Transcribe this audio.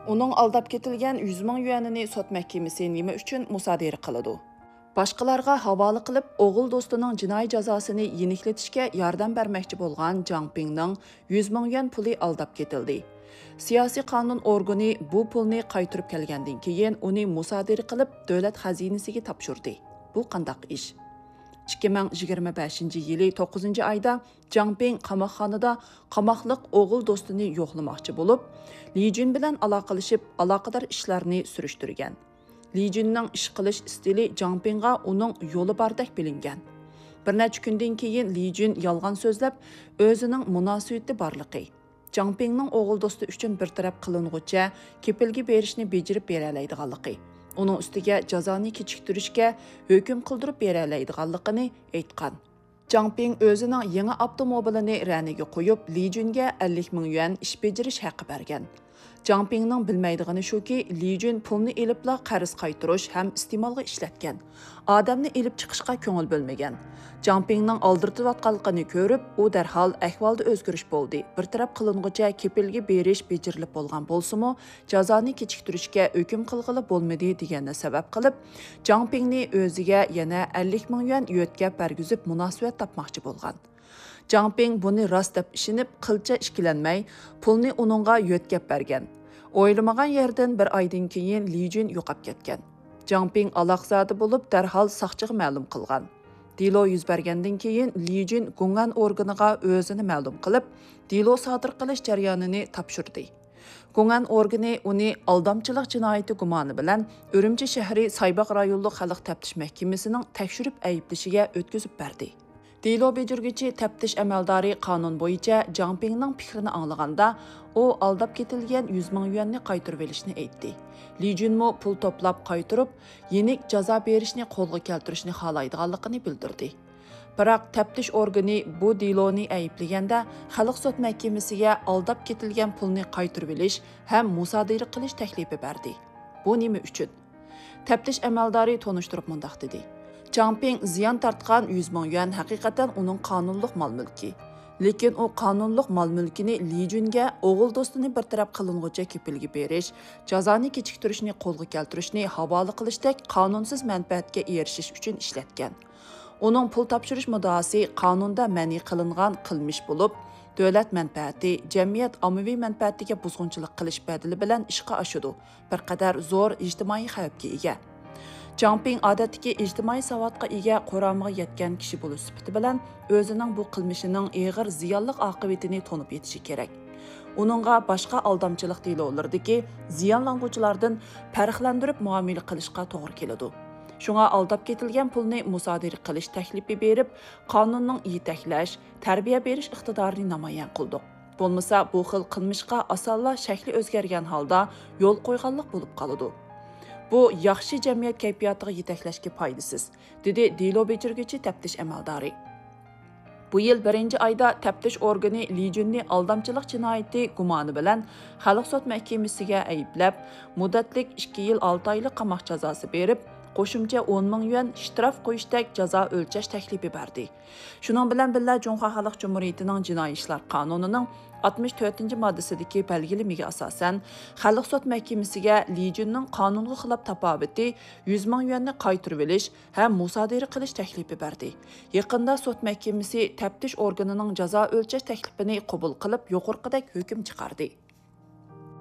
Uning aldab ketilgan 100 ming yuanini sot mahkamasi nima uchun musodara qiladi? Boshqalarga havola qilib, o'g'il do'stining jinoiy jazosini yeniklatishga yordam bermoqchi bo'lgan Jang Pingning 100 ming yuan puli aldab ketildi. Siyosiy qonun organi bu pulni qaytarib kelgandan keyin uni musodara qilib, davlat xazinasiga topshirdi. Bu qandaq ish? 2025 yili 9 ayda Jang Ping qamoqxonada qamoqliq o'g'il do'stini yo'qlamoqchi bo'lib, Li Jun bilan aloqalashib, aloqador ishlarni surishtirgan. Li Junning ish qilish stili Jang Pingga uning yo'li bordek bilingan. Bir necha kundan keyin Li Jun yolg'on so'zlab, o'zining munosabati borligi, Jang Pingning o'g'il do'sti uchun bir taraf qilingucha kepilga berishni bejarib bera oladiganligi, uning ustiga jazoni kechiktirishga hukm qildirib bera oladiganligini aytgan. Jang Ping o'zining yangi avtomobilini raniga qo'yib, Li Junga 50 ming yuan ish bejirish haqi bergan. Jang Pingning bilmaydigani shuki, Li Jun pulni elibla qarz qaytirish ham iste'molga ishlatgan. Odamni elib chiqishga ko'ngil bo'lmagan. Jang Pingning oldirtayotganligini ko'rib, u darhol ahvolda o'zgarish bo'ldi. Bir taraf qilingucha kepilga berish bejirilib bo'lgan bo'lsa-mu, jazoni kechiktirishga hukm qilg'ili bo'lmadi deganni sabab qilib, Jang Pingni o'ziga yana 50 ming yuan yo'tkab bergizib munosabat topmoqchi bo'lgan. Jang Ping buni rost deb ishinib, qilcha ishkilanmay, pulni uningga yo'tkab bergan. O'ylamagan yerdan bir oydan keyin Li Jun yo'qab ketgan. Jang Ping aloqzodi bo'lib, darhol soqchiga ma'lum qilgan. Dilo yuz bergandan keyin Li Jun Gungan organiga o'zini ma'lum qilib, dilo sodir qilish jarayonini topshirdi. Gungan organi uni aldamchilik jinoyati gumoni bilan Urumchi shahri Saybaq rayonlik xalq taftish mahkamasining tekshirib ayblashiga o'tkazib berdi. Dilo bejirgichi taftish amaldori qonun bo'yicha Jang Pingning fikrini anglaganda, u aldab ketilgan 100 ming yuanni qaytarib olishni aytdi. Li Junmo pul to'plab qaytarib, yenik jazo berishni qo'lga keltirishni xohlaydiganligini bildirdi. Biroq taftish organi bu Diloni ayblaganda, xalq sud mahkamasiga aldab ketilgan pulni qaytarib olish ham musodara qilish taklifi berdi. Bu nima uchun? Taftish amaldori tonishtirib mundaq dedi. Jang Ping ziyon tortgan 100 ming yuan haqiqatan uning qonunliq mol-mulki. Lekin u qonunliq mol-mulkini Li Junga o'g'il do'stini bir taraf qilingucha kepilga berish, jazoni kechiktirishni qo'lga keltirishni havola qilishdek qonunsiz manfaatga erishish uchun ishlatgan. Uning pul topshirish muddaosi qonunda ma'ni qilingan qilmish bo'lib, davlat manfaati, jamiyat ommaviy manfaatiga buzg'unchilik qilish badili bilan ishga oshadi. Bir qadar zo'r ijtimoiy xavfga ega. Jang Ping odatdagi ijtimoiy savodga ega qo'ramiga yetgan kishi bo'lish sifati bilan o'zining bu qilmishining og'ir ziyonliq oqibatini to'nib yetishi kerak. Uningga boshqa aldamchilik delolardagi ziyonlanuvchilardan farqlantirib muomala qilishga to'g'ri keladi. Shunga aldab ketilgan pulni musodara qilish taklifi berib, qonunning yetaklash, tarbiya berish iqtidorini namoyon qildik. Bo'lmasa bu xil qilmishga osonla shakli o'zgargan holda yo'l qo'yganlik bo'lib qoladi. Bu yaxshi jamiyat kayfiyatiga yetaklashga foydasiz, dedi dilo bejirgichi taftish amaldori. Bu yil 1-oyda taftish organi Li Junni aldamchilik jinoyati gumoni bilan xalq sud mahkamasiga ayblab, muddatlik 2 yil 6 oylik qamoq jazosi berib, qo'shimcha 10 ming yuan shtraf qo'yishdek jazo o'lchash taklifi berdi. Shuning bilan birga Junxo Xalq Jumhuriyatining jinoiy ishlar qonunining 64-moddasidagi belgilamiga asosan xalq sud mahkamasiga Li Junning qonunga xilof tapovati 100 ming yuanni qaytarib olish ham musodara qilish taklifi berdi. Yaqinda sud mahkamasi taftish organining jazo o'lchash taklifini qabul qilib, yuqorqidek hukm chiqardi.